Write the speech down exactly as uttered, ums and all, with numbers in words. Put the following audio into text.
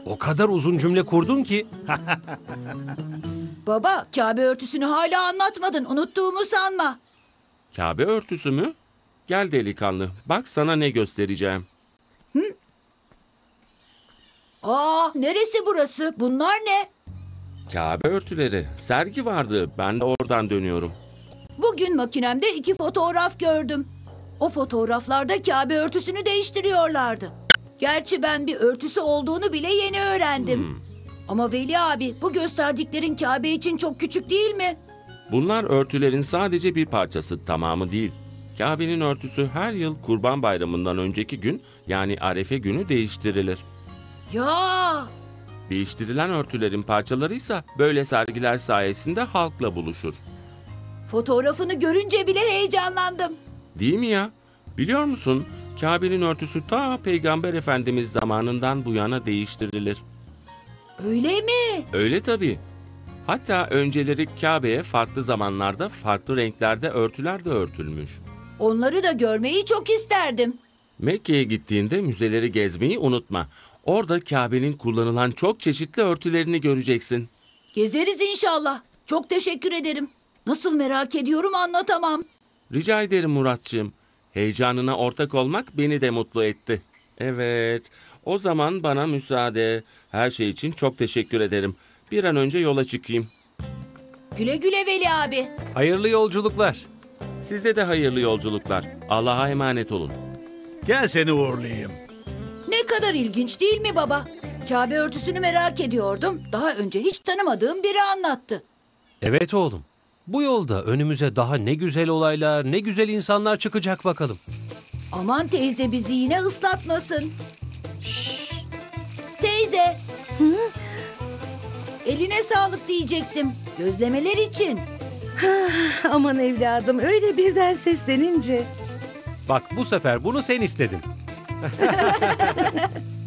O kadar uzun cümle kurdun ki. Baba, Kabe örtüsünü hala anlatmadın. Unuttuğumu sanma. Kabe örtüsü mü? Gel delikanlı, bak sana ne göstereceğim. Aa, neresi burası? Bunlar ne? Kabe örtüleri, sergi vardı, ben de oradan dönüyorum. Bugün makinemde iki fotoğraf gördüm. O fotoğraflarda Kabe örtüsünü değiştiriyorlardı. Gerçi ben bir örtüsü olduğunu bile yeni öğrendim. Hmm. Ama Veli abi, bu gösterdiklerin Kabe için çok küçük değil mi? Bunlar örtülerin sadece bir parçası, tamamı değil. Kabe'nin örtüsü her yıl Kurban Bayramı'ndan önceki gün, yani Arefe günü değiştirilir. Ya! Değiştirilen örtülerin parçalarıysa böyle sergiler sayesinde halkla buluşur. Fotoğrafını görünce bile heyecanlandım. Değil mi ya? Biliyor musun? Kabe'nin örtüsü ta Peygamber Efendimiz zamanından bu yana değiştirilir. Öyle mi? Öyle tabii. Hatta önceleri Kabe'ye farklı zamanlarda farklı renklerde örtüler de örtülmüş. Onları da görmeyi çok isterdim. Mekke'ye gittiğinde müzeleri gezmeyi unutma. Orada Kabe'nin kullanılan çok çeşitli örtülerini göreceksin. Gezeriz inşallah. Çok teşekkür ederim. Nasıl merak ediyorum anlatamam. Rica ederim Muratçığım. Heyecanına ortak olmak beni de mutlu etti. Evet, o zaman bana müsaade. Her şey için çok teşekkür ederim. Bir an önce yola çıkayım. Güle güle Veli abi. Hayırlı yolculuklar. Size de hayırlı yolculuklar. Allah'a emanet olun. Gel seni uğurlayayım. Ne kadar ilginç değil mi baba? Kabe örtüsünü merak ediyordum. Daha önce hiç tanımadığım biri anlattı. Evet oğlum. Bu yolda önümüze daha ne güzel olaylar, ne güzel insanlar çıkacak bakalım. Aman teyze bizi yine ıslatmasın. Şşş. Teyze. Eline sağlık diyecektim. Gözlemeler için. Aman evladım, öyle birden seslenince. Bak bu sefer bunu sen istedin.